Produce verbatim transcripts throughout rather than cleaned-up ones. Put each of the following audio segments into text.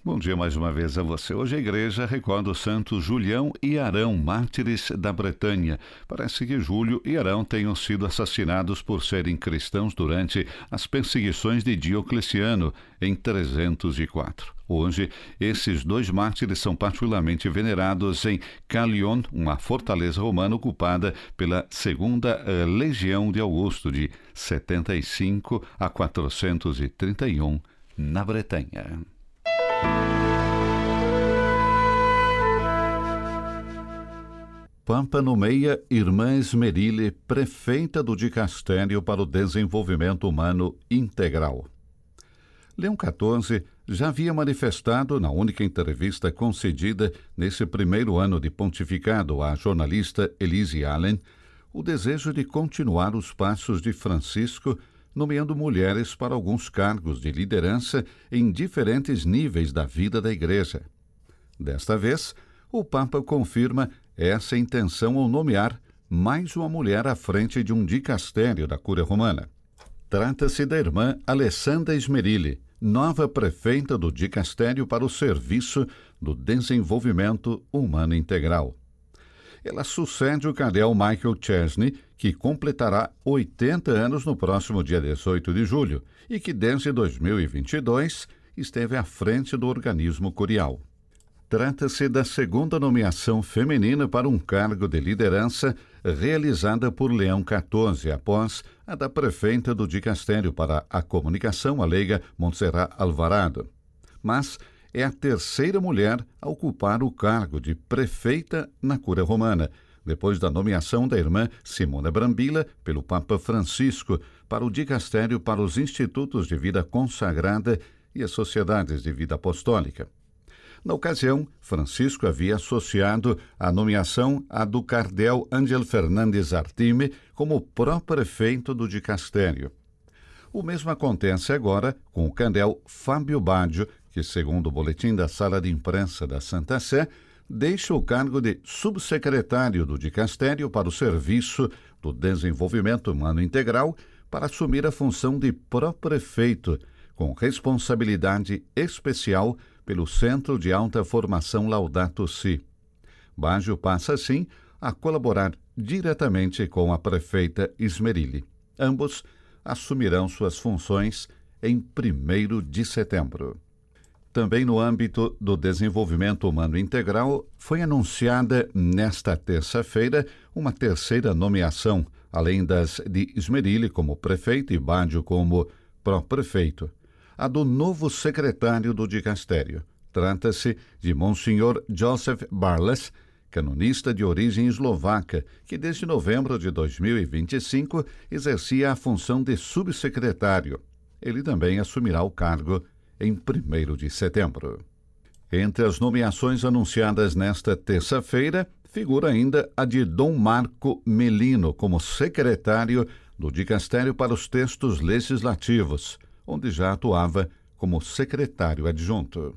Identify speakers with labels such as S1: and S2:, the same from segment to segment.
S1: Bom dia mais uma vez a você. Hoje a igreja recorda os santos Julião e Arão, mártires da Bretanha. Parece que Júlio e Arão tenham sido assassinados por serem cristãos durante as perseguições de Diocleciano em trezentos e quatro. Hoje, esses dois mártires são particularmente venerados em Callion, uma fortaleza romana ocupada pela segunda uh, Legião de Augusto, de setenta e cinco a quatrocentos e trinta e um, na Bretanha. Papa nomeia Irmã Esmerile prefeita do Dicastério para o Desenvolvimento Humano Integral. Leão quatorze já havia manifestado, na única entrevista concedida nesse primeiro ano de pontificado à jornalista Elise Allen, o desejo de continuar os passos de Francisco, nomeando mulheres para alguns cargos de liderança em diferentes níveis da vida da Igreja. Desta vez, o Papa confirma essa intenção ao nomear mais uma mulher à frente de um dicastério da Cúria Romana. Trata-se da irmã Alessandra Esmerile, nova prefeita do dicastério para o Serviço do Desenvolvimento Humano Integral. Ela sucede o cardeal Michael Chesney, que completará oitenta anos no próximo dia dezoito de julho e que desde dois mil e vinte e dois esteve à frente do organismo curial. Trata-se da segunda nomeação feminina para um cargo de liderança realizada por Leão quatorze, após a da prefeita do dicastério para a comunicação, a leiga Montserrat Alvarado. Mas é a terceira mulher a ocupar o cargo de prefeita na Cúria Romana, depois da nomeação da irmã Simona Brambilla pelo Papa Francisco para o dicastério para os Institutos de Vida Consagrada e as Sociedades de Vida Apostólica. Na ocasião, Francisco havia associado a nomeação à do cardeal Ángel Fernandes Artime como pró-prefeito do dicastério. O mesmo acontece agora com o cardeal Fábio Baggio, que, segundo o boletim da Sala de Imprensa da Santa Sé, deixa o cargo de subsecretário do dicastério para o Serviço do Desenvolvimento Humano Integral para assumir a função de pró-prefeito, com responsabilidade especial pelo Centro de Alta Formação Laudato Si. Baggio passa, assim, a colaborar diretamente com a prefeita Esmerile. Ambos assumirão suas funções em primeiro de setembro. Também no âmbito do desenvolvimento humano integral, foi anunciada nesta terça-feira uma terceira nomeação, além das de Esmerile como prefeito e Baggio como pró-prefeito, a do novo secretário do dicastério. Trata-se de Monsenhor Joseph Barles, canonista de origem eslovaca, que desde novembro de dois mil e vinte e cinco exercia a função de subsecretário. Ele também assumirá o cargo em primeiro de setembro. Entre as nomeações anunciadas nesta terça-feira, figura ainda a de Dom Marco Melino como secretário do Dicastério para os Textos Legislativos, onde já atuava como secretário adjunto.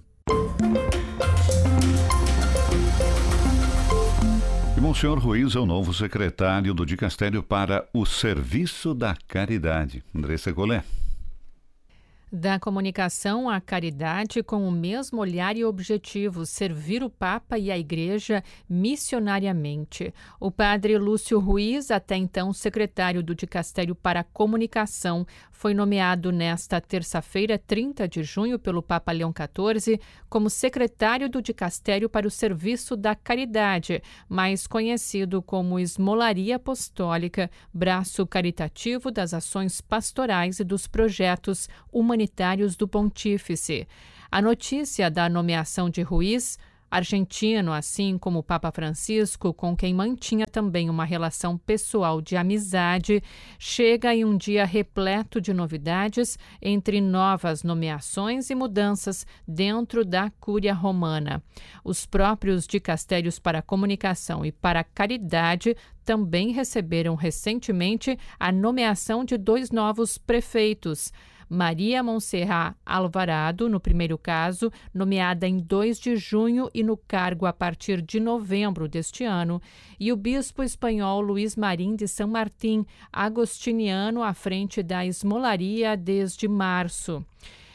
S1: E Monsenhor Ruiz é o novo secretário do Dicastério para o Serviço da Caridade. Andressa Golé.
S2: Da comunicação à caridade com o mesmo olhar e objetivo, servir o Papa e a Igreja missionariamente. O padre Lúcio Ruiz, até então secretário do Dicastério para a Comunicação, foi nomeado nesta terça-feira, trinta de junho, pelo Papa Leão quatorze, como secretário do Dicastério para o Serviço da Caridade, mais conhecido como Esmolaria Apostólica, braço caritativo das ações pastorais e dos projetos humanitários do Pontífice. A notícia da nomeação de Ruiz, argentino, assim como o Papa Francisco, com quem mantinha também uma relação pessoal de amizade, chega em um dia repleto de novidades, entre novas nomeações e mudanças dentro da Cúria Romana. Os próprios dicastérios para a comunicação e para a caridade também receberam recentemente a nomeação de dois novos prefeitos. Maria Montserrat Alvarado, no primeiro caso, nomeada em dois de junho e no cargo a partir de novembro deste ano, e o bispo espanhol Luís Marim de São Martim, agostiniano, à frente da Esmolaria desde março.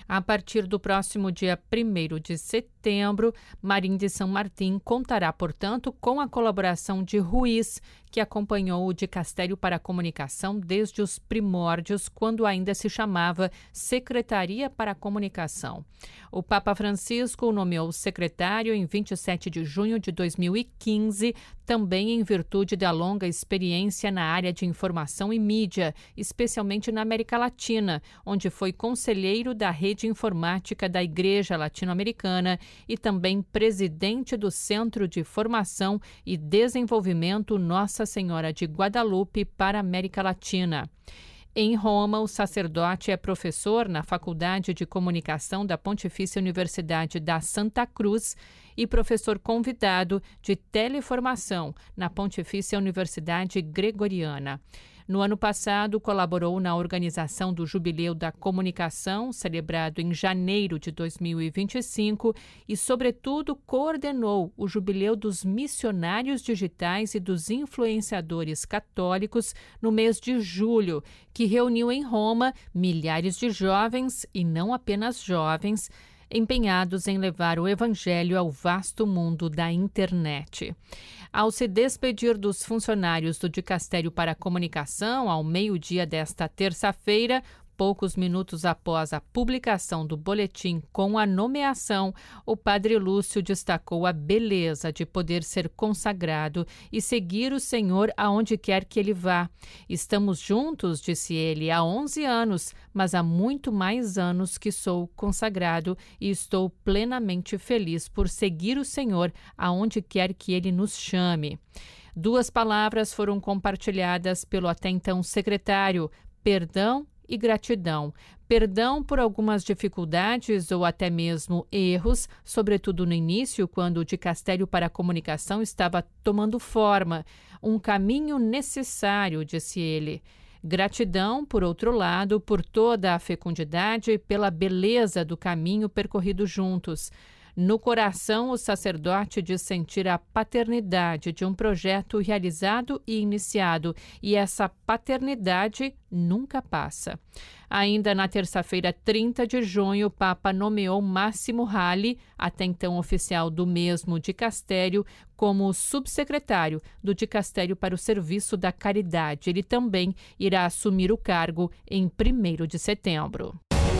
S2: A partir do próximo dia primeiro de setembro, Marim de São Martim contará, portanto, com a colaboração de Ruiz, que acompanhou o Dicastério para a Comunicação desde os primórdios, quando ainda se chamava Secretaria para a Comunicação. O Papa Francisco o nomeou secretário em vinte e sete de junho de dois mil e quinze, também em virtude da longa experiência na área de informação e mídia, especialmente na América Latina, onde foi conselheiro da Rede Informática da Igreja Latino-Americana e também presidente do Centro de Formação e Desenvolvimento Nossa Senhora de Guadalupe para a América Latina. Em Roma, o sacerdote é professor na Faculdade de Comunicação da Pontifícia Universidade da Santa Cruz e professor convidado de teleformação na Pontifícia Universidade Gregoriana. No ano passado, colaborou na organização do Jubileu da Comunicação, celebrado em janeiro de dois mil e vinte e cinco, e, sobretudo, coordenou o Jubileu dos Missionários Digitais e dos Influenciadores Católicos no mês de julho, que reuniu em Roma milhares de jovens, e não apenas jovens, empenhados em levar o Evangelho ao vasto mundo da internet. Ao se despedir dos funcionários do Dicastério para a Comunicação, ao meio-dia desta terça-feira, poucos minutos após a publicação do boletim com a nomeação, o padre Lúcio destacou a beleza de poder ser consagrado e seguir o Senhor aonde quer que ele vá. Estamos juntos, disse ele, há onze anos, mas há muito mais anos que sou consagrado e estou plenamente feliz por seguir o Senhor aonde quer que ele nos chame. Duas palavras foram compartilhadas pelo até então secretário: perdão e gratidão. Perdão por algumas dificuldades ou até mesmo erros, sobretudo no início, quando o Dicastério para a Comunicação estava tomando forma. Um caminho necessário, disse ele. Gratidão, por outro lado, por toda a fecundidade e pela beleza do caminho percorrido juntos. No coração, o sacerdote diz sentir a paternidade de um projeto realizado e iniciado, e essa paternidade nunca passa. Ainda na terça-feira, trinta de junho, o Papa nomeou Máximo Ralli, até então oficial do mesmo dicastério, como subsecretário do Dicastério para o Serviço da Caridade. Ele também irá assumir o cargo em primeiro de setembro.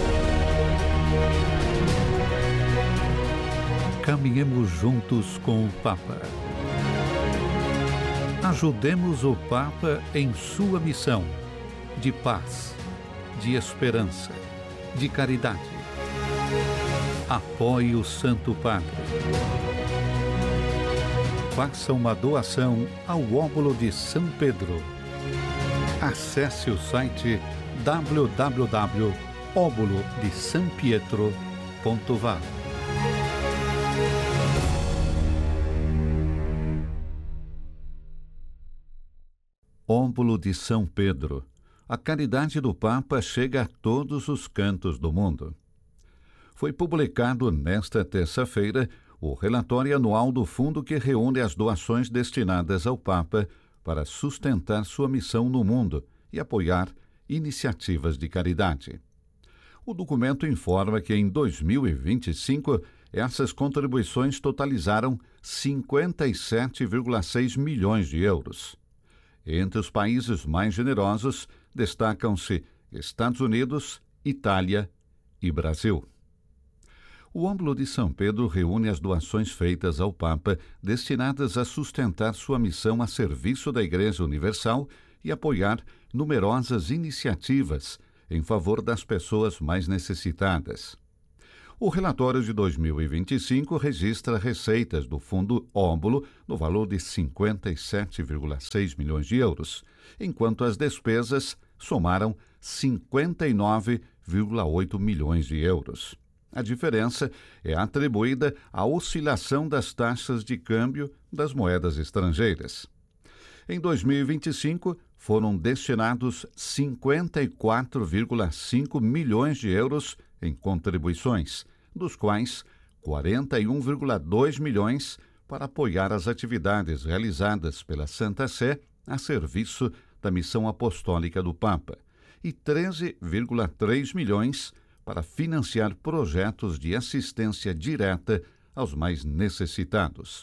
S1: Caminhemos juntos com o Papa. Ajudemos o Papa em sua missão de paz, de esperança, de caridade. Apoie o Santo Padre. Faça uma doação ao Óbolo de São Pedro. Acesse o site w w w ponto óbolo de são pietro ponto v a. Óbolo de São Pedro. A caridade do Papa chega a todos os cantos do mundo. Foi publicado nesta terça-feira o relatório anual do fundo que reúne as doações destinadas ao Papa para sustentar sua missão no mundo e apoiar iniciativas de caridade. O documento informa que em dois mil e vinte e cinco essas contribuições totalizaram cinquenta e sete vírgula seis milhões de euros. Entre os países mais generosos, destacam-se Estados Unidos, Itália e Brasil. O Óbolo de São Pedro reúne as doações feitas ao Papa destinadas a sustentar sua missão a serviço da Igreja Universal e apoiar numerosas iniciativas em favor das pessoas mais necessitadas. O relatório de dois mil e vinte e cinco registra receitas do Fundo Óbolo no valor de cinquenta e sete vírgula seis milhões de euros, enquanto as despesas somaram cinquenta e nove vírgula oito milhões de euros. A diferença é atribuída à oscilação das taxas de câmbio das moedas estrangeiras. Em dois mil e vinte e cinco, foram destinados cinquenta e quatro vírgula cinco milhões de euros em contribuições, dos quais quarenta e um vírgula dois milhões para apoiar as atividades realizadas pela Santa Sé a serviço da missão apostólica do Papa e treze vírgula três milhões para financiar projetos de assistência direta aos mais necessitados.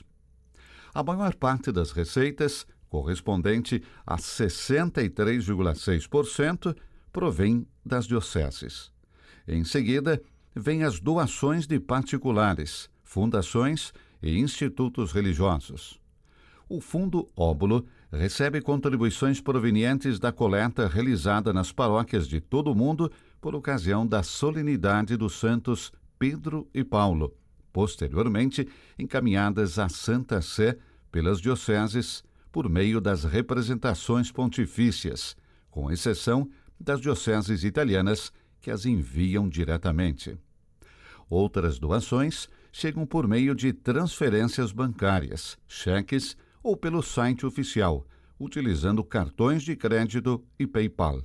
S1: A maior parte das receitas, correspondente a sessenta e três vírgula seis por cento, provém das dioceses. Em seguida, vêm as doações de particulares, fundações e institutos religiosos. O Fundo Óbulo recebe contribuições provenientes da coleta realizada nas paróquias de todo o mundo por ocasião da solenidade dos santos Pedro e Paulo, posteriormente encaminhadas à Santa Sé pelas dioceses por meio das representações pontifícias, com exceção das dioceses italianas que as enviam diretamente. Outras doações chegam por meio de transferências bancárias, cheques ou pelo site oficial, utilizando cartões de crédito e PayPal.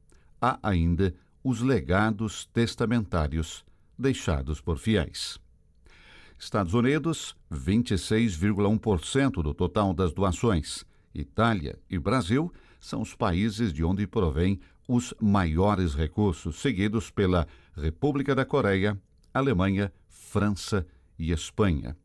S1: Há ainda os legados testamentários deixados por fiéis. Estados Unidos, vinte e seis vírgula um por cento do total das doações. Itália e Brasil são os países de onde provém os maiores recursos, seguidos pela República da Coreia, Alemanha, França e Espanha.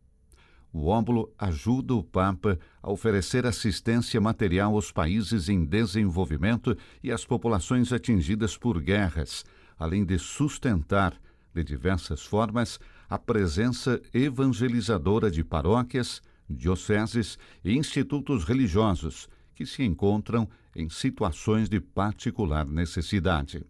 S1: O Óbulo ajuda o Papa a oferecer assistência material aos países em desenvolvimento e às populações atingidas por guerras, além de sustentar, de diversas formas, a presença evangelizadora de paróquias, dioceses e institutos religiosos que se encontram em situações de particular necessidade.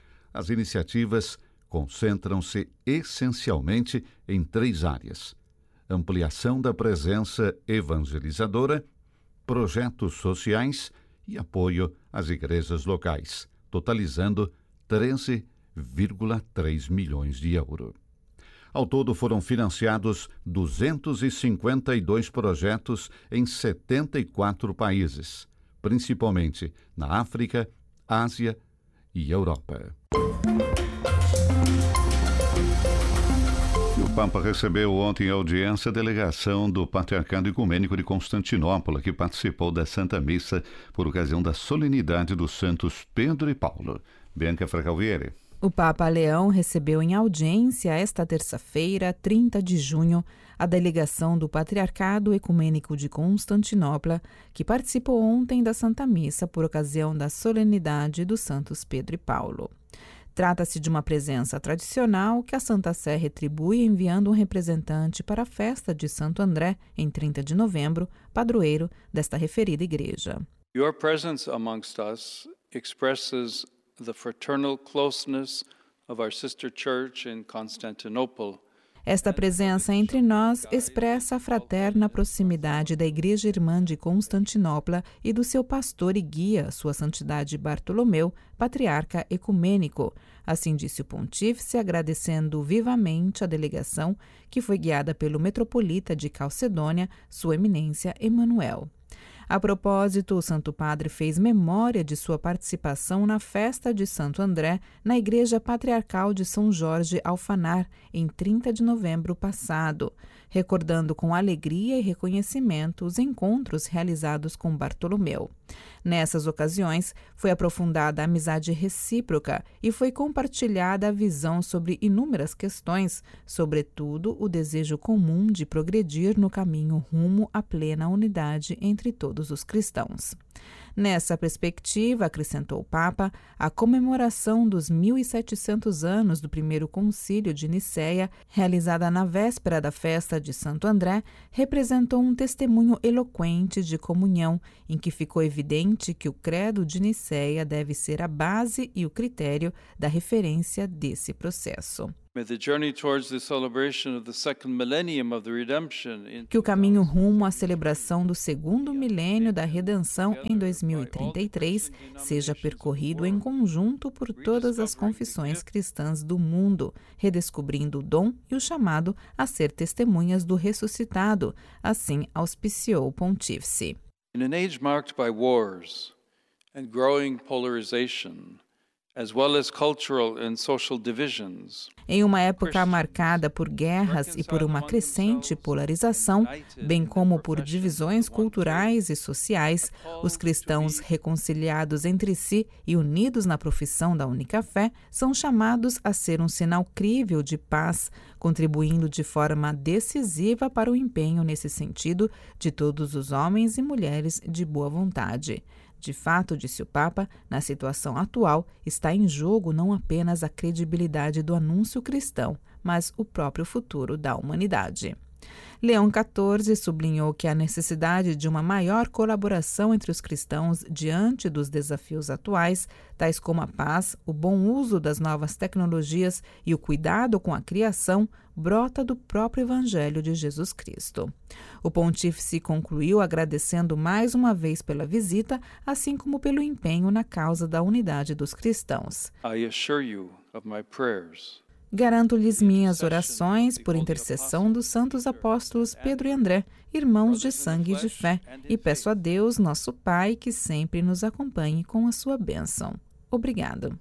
S1: As iniciativas concentram-se essencialmente em três áreas: ampliação da presença evangelizadora, projetos sociais e apoio às igrejas locais, totalizando treze vírgula três milhões de euros. Ao todo foram financiados duzentos e cinquenta e dois projetos em setenta e quatro países, principalmente na África, Ásia e Europa. O Papa recebeu ontem em audiência a delegação do Patriarcado Ecumênico de Constantinopla, que participou da Santa Missa por ocasião da solenidade dos santos Pedro e Paulo. Bianca Fracalvieri.
S3: O Papa Leão recebeu em audiência esta terça-feira, trinta de junho, a delegação do Patriarcado Ecumênico de Constantinopla, que participou ontem da Santa Missa por ocasião da solenidade dos santos Pedro e Paulo. Trata-se de uma presença tradicional que a Santa Sé retribui enviando um representante para a festa de Santo André, em trinta de novembro, padroeiro desta referida igreja.
S4: Your presence amongst us expresses the fraternal closeness of our sister church in Constantinople.
S3: Esta presença entre nós expressa a fraterna proximidade da Igreja Irmã de Constantinopla e do seu pastor e guia, Sua Santidade Bartolomeu, patriarca ecumênico. Assim disse o pontífice, agradecendo vivamente a delegação, que foi guiada pelo metropolita de Calcedônia, Sua Eminência Emanuel. A propósito, o Santo Padre fez memória de sua participação na festa de Santo André na Igreja Patriarcal de São Jorge Alfanar, em trinta de novembro passado, recordando com alegria e reconhecimento os encontros realizados com Bartolomeu. Nessas ocasiões, foi aprofundada a amizade recíproca e foi compartilhada a visão sobre inúmeras questões, sobretudo o desejo comum de progredir no caminho rumo à plena unidade entre todos os cristãos. Nessa perspectiva, acrescentou o Papa, a comemoração dos mil e setecentos anos do primeiro concílio de Nicéia, realizada na véspera da festa de Santo André, representou um testemunho eloquente de comunhão, em que ficou evidente que o credo de Nicéia deve ser a base e o critério da referência desse processo. Que o caminho rumo à celebração do segundo milênio da redenção em dois mil e trinta e três seja percorrido em conjunto por todas as confissões cristãs do mundo, redescobrindo o dom e o chamado a ser testemunhas do ressuscitado, assim auspiciou o pontífice.
S4: In an age marked by wars and growing polarization, as well as cultural and social divisions.
S3: Em uma época marcada por guerras e por uma crescente polarização, bem como por divisões culturais e sociais, os cristãos reconciliados entre si e unidos na profissão da única fé são chamados a ser um sinal crível de paz, contribuindo de forma decisiva para o empenho nesse sentido de todos os homens e mulheres de boa vontade. De fato, disse o Papa, na situação atual está em jogo não apenas a credibilidade do anúncio cristão, mas o próprio futuro da humanidade. Leão quatorze sublinhou que a necessidade de uma maior colaboração entre os cristãos diante dos desafios atuais, tais como a paz, o bom uso das novas tecnologias e o cuidado com a criação, brota do próprio Evangelho de Jesus Cristo. O pontífice concluiu agradecendo mais uma vez pela visita, assim como pelo empenho na causa da unidade dos cristãos.
S4: I assure you of my prayers.
S3: Garanto-lhes minhas orações por intercessão dos santos apóstolos Pedro e André, irmãos de sangue e de fé, e peço a Deus, nosso Pai, que sempre nos acompanhe com a sua bênção. Obrigado.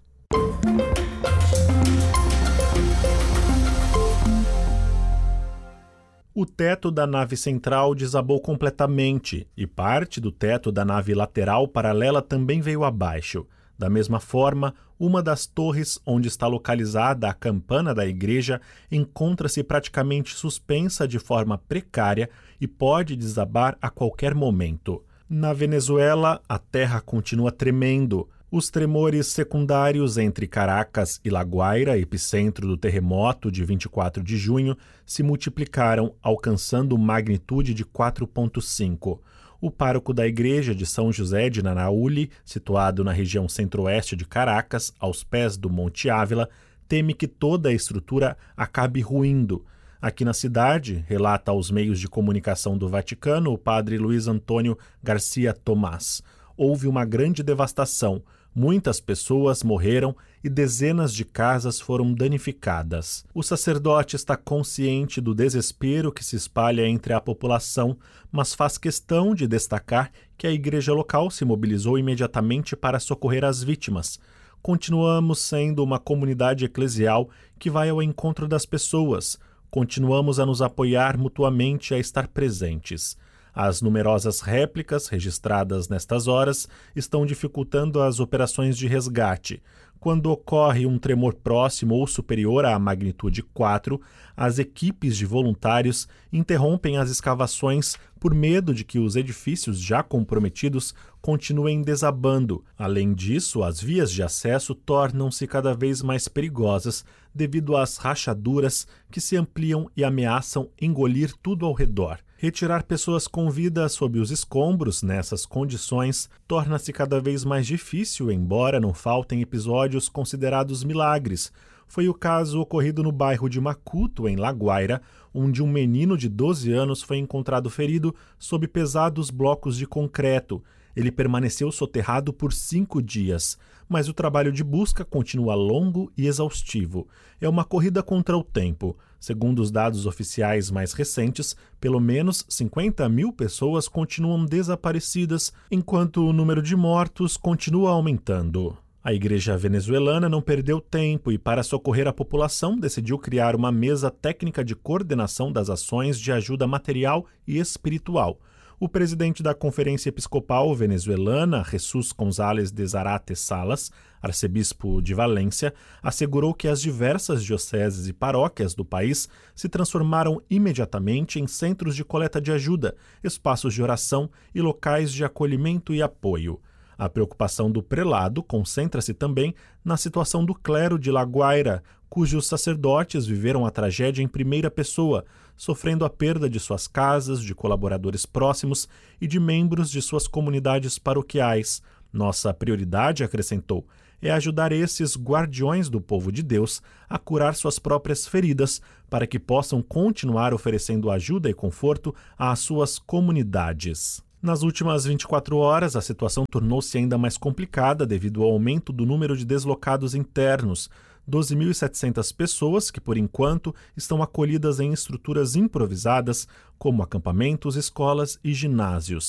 S5: O teto da nave central desabou completamente e parte do teto da nave lateral paralela também veio abaixo. Da mesma forma, uma das torres onde está localizada a campana da igreja encontra-se praticamente suspensa de forma precária e pode desabar a qualquer momento. Na Venezuela, a terra continua tremendo. Os tremores secundários entre Caracas e La Guaira, epicentro do terremoto de vinte e quatro de junho, se multiplicaram, alcançando magnitude de quatro ponto cinco. O pároco da igreja de São José de Nanauli, situado na região centro-oeste de Caracas, aos pés do Monte Ávila, teme que toda a estrutura acabe ruindo. Aqui na cidade, relata aos meios de comunicação do Vaticano o padre Luiz Antônio Garcia Tomás, houve uma grande devastação. Muitas pessoas morreram e dezenas de casas foram danificadas. O sacerdote está consciente do desespero que se espalha entre a população, mas faz questão de destacar que a igreja local se mobilizou imediatamente para socorrer as vítimas. Continuamos sendo uma comunidade eclesial que vai ao encontro das pessoas. Continuamos a nos apoiar mutuamente e a estar presentes. As numerosas réplicas registradas nestas horas estão dificultando as operações de resgate. Quando ocorre um tremor próximo ou superior à magnitude quatro, as equipes de voluntários interrompem as escavações por medo de que os edifícios já comprometidos continuem desabando. Além disso, as vias de acesso tornam-se cada vez mais perigosas devido às rachaduras que se ampliam e ameaçam engolir tudo ao redor. Retirar pessoas com vida sob os escombros nessas condições torna-se cada vez mais difícil, embora não faltem episódios considerados milagres. Foi o caso ocorrido no bairro de Macuto, em La Guaira, onde um menino de doze anos foi encontrado ferido sob pesados blocos de concreto. Ele permaneceu soterrado por cinco dias, mas o trabalho de busca continua longo e exaustivo. É uma corrida contra o tempo. Segundo os dados oficiais mais recentes, pelo menos cinquenta mil pessoas continuam desaparecidas, enquanto o número de mortos continua aumentando. A igreja venezuelana não perdeu tempo e, para socorrer a população, decidiu criar uma mesa técnica de coordenação das ações de ajuda material e espiritual. O presidente da Conferência Episcopal Venezuelana, Jesus González de Zarate Salas, arcebispo de Valência, assegurou que as diversas dioceses e paróquias do país se transformaram imediatamente em centros de coleta de ajuda, espaços de oração e locais de acolhimento e apoio. A preocupação do prelado concentra-se também na situação do clero de La Guaira, cujos sacerdotes viveram a tragédia em primeira pessoa, sofrendo a perda de suas casas, de colaboradores próximos e de membros de suas comunidades paroquiais. Nossa prioridade, acrescentou, é ajudar esses guardiões do povo de Deus a curar suas próprias feridas, para que possam continuar oferecendo ajuda e conforto às suas comunidades. Nas últimas vinte e quatro horas, a situação tornou-se ainda mais complicada devido ao aumento do número de deslocados internos. doze mil e setecentas pessoas que, por enquanto, estão acolhidas em estruturas improvisadas, como acampamentos, escolas e ginásios.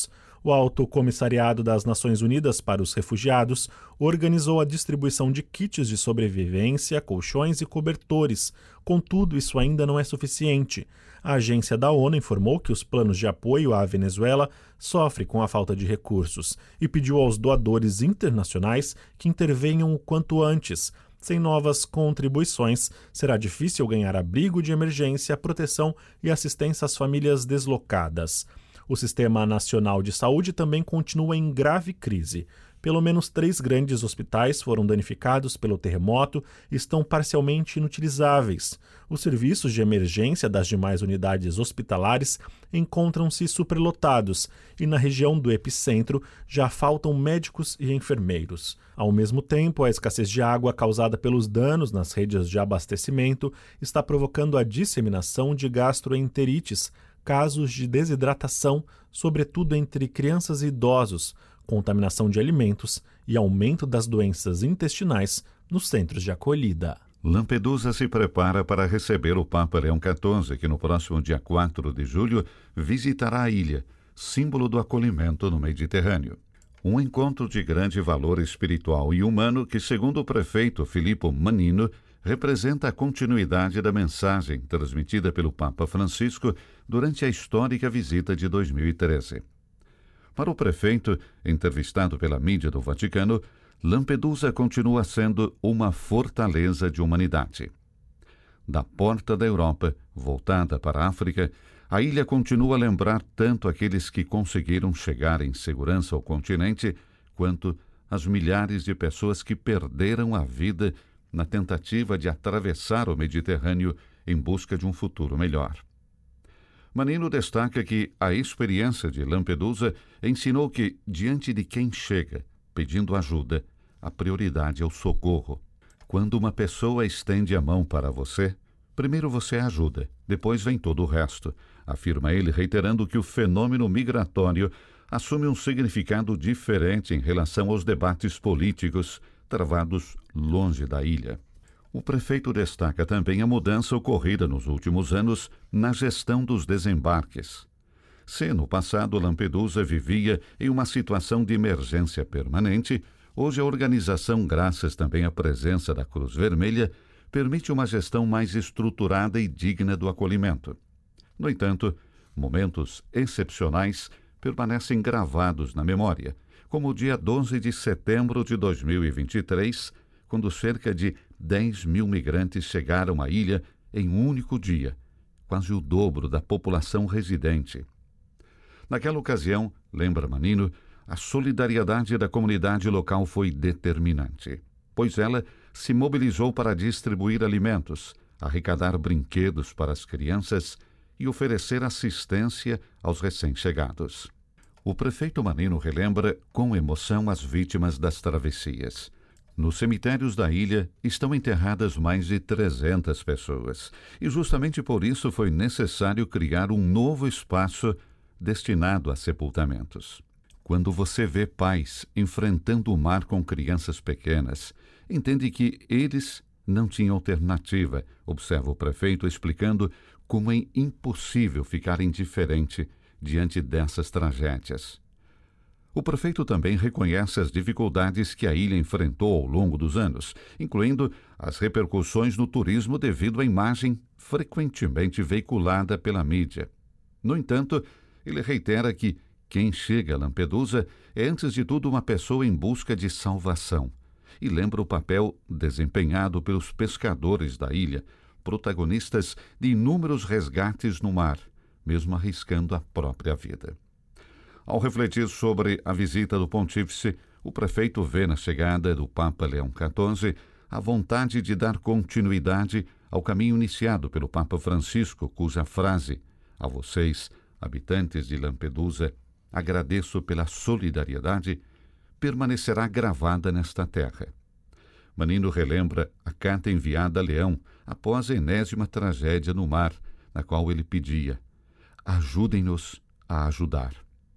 S5: O Alto Comissariado das Nações Unidas para os Refugiados organizou a distribuição de kits de sobrevivência, colchões e cobertores. Contudo, isso ainda não é suficiente. A agência da ONU informou que os planos de apoio à Venezuela sofrem com a falta de recursos e pediu aos doadores internacionais que intervenham o quanto antes. Sem novas contribuições, será difícil ganhar abrigo de emergência, proteção e assistência às famílias deslocadas. O Sistema Nacional de Saúde também continua em grave crise. Pelo menos três grandes hospitais foram danificados pelo terremoto e estão parcialmente inutilizáveis. Os serviços de emergência das demais unidades hospitalares encontram-se superlotados e na região do epicentro já faltam médicos e enfermeiros. Ao mesmo tempo, a escassez de água causada pelos danos nas redes de abastecimento está provocando a disseminação de gastroenterites, casos de desidratação, sobretudo entre crianças e idosos, contaminação de alimentos e aumento das doenças intestinais nos centros de acolhida.
S1: Lampedusa se prepara para receber o Papa Leão quatorze, que no próximo dia quatro de julho visitará a ilha, símbolo do acolhimento no Mediterrâneo. Um encontro de grande valor espiritual e humano que, segundo o prefeito Filippo Mannino, representa a continuidade da mensagem transmitida pelo Papa Francisco durante a histórica visita de dois mil e treze. Para o prefeito, entrevistado pela mídia do Vaticano, Lampedusa continua sendo uma fortaleza de humanidade. Da porta da Europa, voltada para a África, a ilha continua a lembrar tanto aqueles que conseguiram chegar em segurança ao continente, quanto as milhares de pessoas que perderam a vida na tentativa de atravessar o Mediterrâneo em busca de um futuro melhor. Mannino destaca que a experiência de Lampedusa ensinou que, diante de quem chega pedindo ajuda, a prioridade é o socorro. Quando uma pessoa estende a mão para você, primeiro você a ajuda, depois vem todo o resto, afirma ele, reiterando que o fenômeno migratório assume um significado diferente em relação aos debates políticos travados longe da ilha. O prefeito destaca também a mudança ocorrida nos últimos anos na gestão dos desembarques. Se no passado Lampedusa vivia em uma situação de emergência permanente, hoje a organização, graças também à presença da Cruz Vermelha, permite uma gestão mais estruturada e digna do acolhimento. No entanto, momentos excepcionais permanecem gravados na memória, como o dia doze de setembro de dois mil e vinte e três, quando cerca de dez mil migrantes chegaram à ilha em um único dia, quase o dobro da população residente. Naquela ocasião, lembra Mannino, a solidariedade da comunidade local foi determinante, pois ela se mobilizou para distribuir alimentos, arrecadar brinquedos para as crianças e oferecer assistência aos recém-chegados. O prefeito Mannino relembra com emoção as vítimas das travessias. Nos cemitérios da ilha estão enterradas mais de trezentas pessoas, e justamente por isso foi necessário criar um novo espaço destinado a sepultamentos. Quando você vê pais enfrentando o mar com crianças pequenas, entende que eles não tinham alternativa, observa o prefeito, explicando como é impossível ficar indiferente diante dessas tragédias. O prefeito também reconhece as dificuldades que a ilha enfrentou ao longo dos anos, incluindo as repercussões no turismo devido à imagem frequentemente veiculada pela mídia. No entanto, ele reitera que quem chega a Lampedusa é, antes de tudo, uma pessoa em busca de salvação, e lembra o papel desempenhado pelos pescadores da ilha, protagonistas de inúmeros resgates no mar, mesmo arriscando a própria vida. Ao refletir sobre a visita do pontífice, o prefeito vê na chegada do Papa Leão quatorze a vontade de dar continuidade ao caminho iniciado pelo Papa Francisco, cuja frase, a vocês, habitantes de Lampedusa, agradeço pela solidariedade, permanecerá gravada nesta terra. Mannino relembra a carta enviada a Leão após a enésima tragédia no mar, na qual ele pedia: ajudem-nos a ajudar.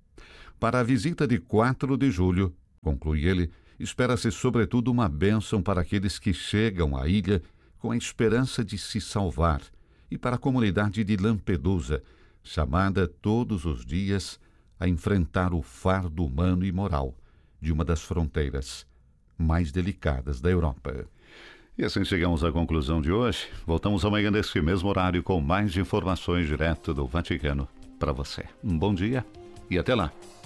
S1: Para a visita de quatro de julho, conclui ele, espera-se sobretudo uma bênção para aqueles que chegam à ilha com a esperança de se salvar, e para a comunidade de Lampedusa, chamada todos os dias a enfrentar o fardo humano e moral de uma das fronteiras mais delicadas da Europa. E assim chegamos à conclusão de hoje. Voltamos amanhã nesse mesmo horário com mais informações direto do Vaticano para você. Um bom dia e até lá.